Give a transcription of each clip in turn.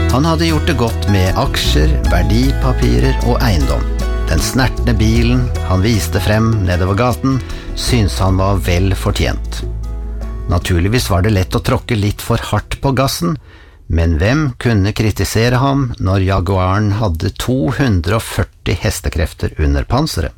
Han hadde gjort det godt med aksjer, verdipapirer og eiendom. Den snertne bilen han viste frem nedover gaten, syntes han var vel fortjent. Naturligvis var det lett å tråkke litt for hardt på gassen, men hvem kunne kritisere ham når Jaguaren hadde 240 hestekrefter under panseret?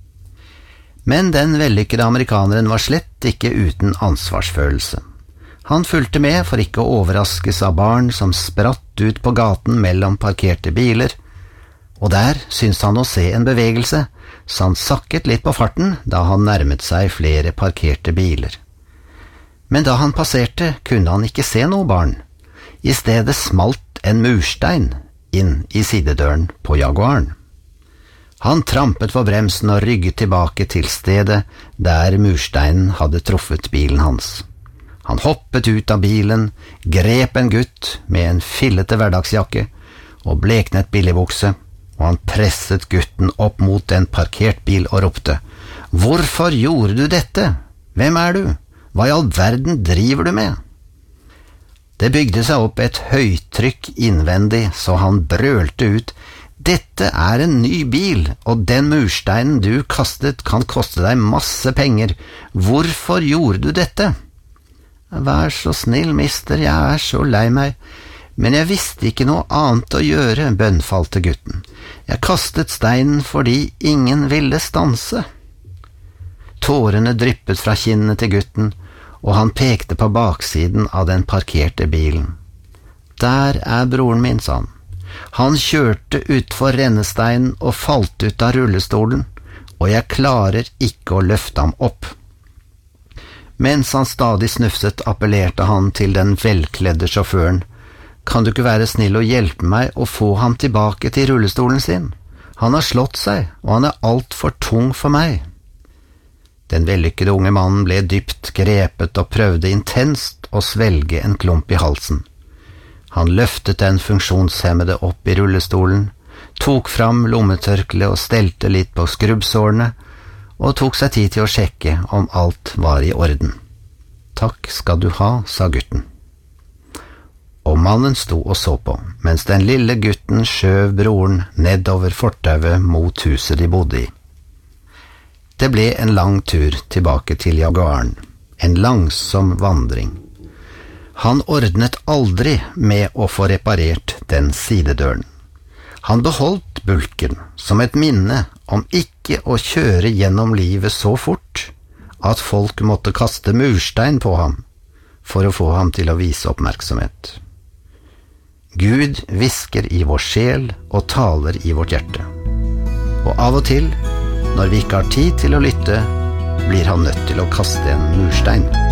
Men den vellykkede amerikaneren var slett ikke uten ansvarsfølelse. Han fulgte med for ikke å overraskes av barn som spratt ut på gaten mellom parkerte biler, og der syntes han å se en bevegelse, så han sakket litt på farten da han nærmet seg flere parkerte biler. Men da han passerte, kunne han ikke se noe barn. I stedet smalt en murstein inn i sidedøren på Jaguaren. Han trampet på bremsen og rygget tilbake til stedet der mursteinen hadde truffet bilen hans. Han hoppet ut av bilen, grep en gutt med en fillete hverdagsjakke og bleknet billigbukse, og han presset gutten opp mot en parkert bil og ropte: «Hvorfor gjorde du dette? Hvem er du? Hva i all verden driver du med?» Det bygde seg opp et høytrykk innvendig, så han brølte ut: «Dette er en ny bil, og den mursteinen du kastet kan koste deg masse penger. Hvorfor gjorde du dette?» «Vær så snill, mister, jeg er så lei meg, men jeg visste ikke noe annet å gjøre», bønnfalte gutten. «Jeg kastet steinen fordi ingen ville stanse.» Tårene dryppet fra kinnene til gutten, og han pekte på baksiden av den parkerte bilen. «Der er broren min», sa han. «Han kjørte utfor rennesteinen og falt ut av rullestolen, og jeg klarer ikke å løfte ham opp.» Mens han stadig snufset, appellerte han til den velkledde sjåføren. «Kan du ikke være snill og hjelpe meg å få ham tilbake til rullestolen sin? Han har slått seg, og han er alt for tung for meg.» Den vellykkede unge mannen ble dypt grepet og prøvde intenst å svelge en klump i halsen. Han løftet den funksjonshemmede opp i rullestolen, tok fram lommetørkle og stelte litt på skrubbsårene, og tok seg tid til å sjekke om alt var i orden. «Takk skal du ha», sa gutten. Og mannen sto og så på, mens den lille gutten skjøv broren nedover fortauet mot huset de bodde i. Det ble en lang tur tilbake til Jaguaren, en langsom vandring. Han ordnet aldri med å få reparert den sidedøren. Han beholdt bulken som et minne om ikke å kjøre gjennom livet så fort at folk måtte kaste murstein på ham for å få ham til å vise oppmerksomhet. Gud hvisker i vår sjel og taler i vårt hjerte. Og av og til, når vi ikke har tid til å lytte, blir han nødt til å kaste en murstein.